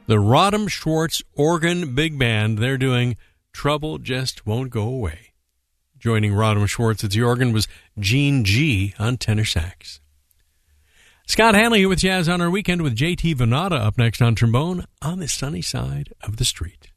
the Rodham Schwartz Organ Big Band. They're doing Trouble Just Won't Go Away. Joining Rodham Schwartz at the organ was Gene G. on tenor sax. Scott Hanley here with Jazz on Our Weekend with J.T. Venata up next on trombone on the sunny side of the street.